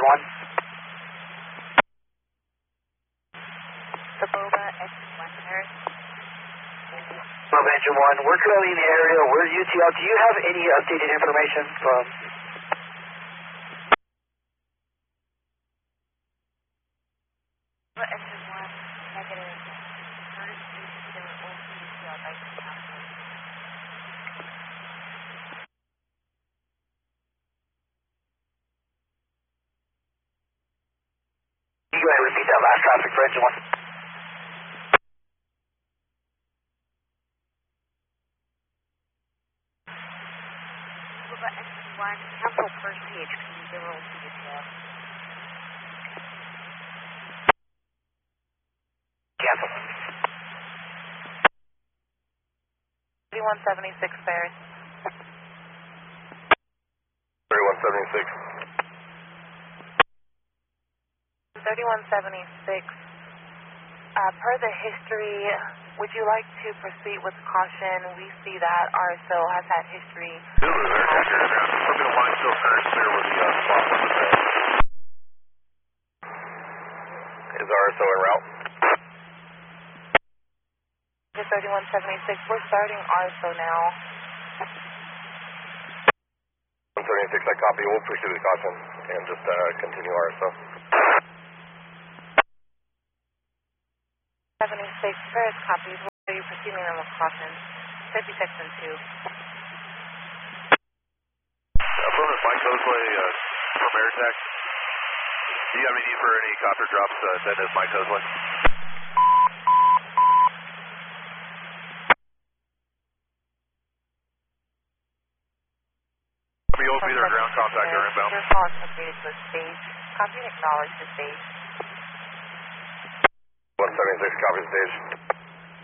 1. Saboba, Engine 1, Paris. Saboba, Engine 1. We're currently in the area. We're UTL. Do you have any updated information from... Saboba, Engine 1, negative. Current station to old UTL, Dyson Council. You go ahead and repeat that last traffic for Engine 1. Saboba, Engine 1, cancel first PHP, 0 UTL. Cancel. 3176 Paris. 3176. 3176. Per the history, would you like to proceed with caution? We see that RSO has had history. Zulu, aircraft aircraft. We're going to line still current clear with the spot limit there. Is RSO en route? 3176, we're starting RSO now. 176, I copy. We'll proceed with caution and just continue RSO. 76, Paris copies. Are you proceeding on with caution? 50 section 2. Affirmative, Mike Hosley from AirTech. Do you have any need for any copter drops? That is Mike Hosley. You'll be there ground contact or inbound. Your call is updated to a stage. Copy and acknowledge the stage. 176, copy the stage.